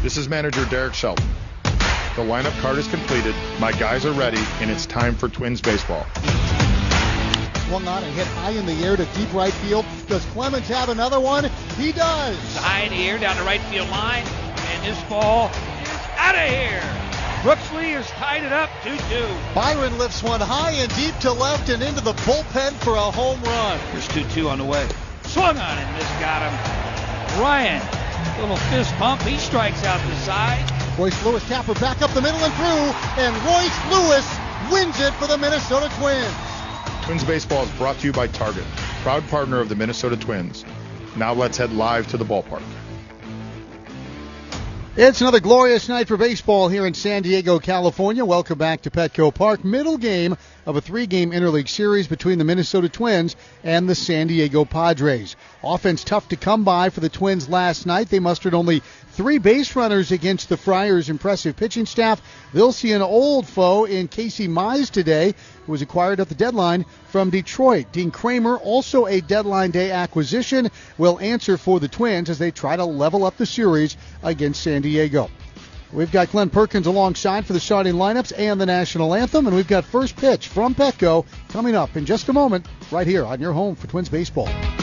This is manager Derek Shelton. The lineup card is completed, my guys are ready, and it's time for Twins baseball. Swung on and hit high in the air to deep right field. Does Clemens have another one? He does. High in the air down the right field line, and this ball is out of here. Brooksley has tied it up 2-2. Byron lifts one high and deep to left and into the bullpen for a home run. Here's 2-2 on the way. Swung on and this got him. Ryan, little fist pump. He strikes out the side. Royce Lewis Tapper back up the middle and through, and Royce Lewis wins it for the Minnesota Twins. Twins baseball is brought to you by Target, proud partner of the Minnesota Twins. Now let's head live to the ballpark. It's another glorious night for baseball here in San Diego, California. Welcome back to Petco Park. Middle game of a 3-game interleague series between the Minnesota Twins and the San Diego Padres. Offense tough to come by for the Twins last night. They mustered only 3 base runners against the Friars' impressive pitching staff. They'll see an old foe in Casey Mize today, who was acquired at the deadline from Detroit. Dean Kramer, also a deadline day acquisition, will answer for the Twins as they try to level up the series against San Diego. We've got Glenn Perkins alongside for the starting lineups and the national anthem, and we've got first pitch from Petco coming up in just a moment right here on your home for Twins baseball.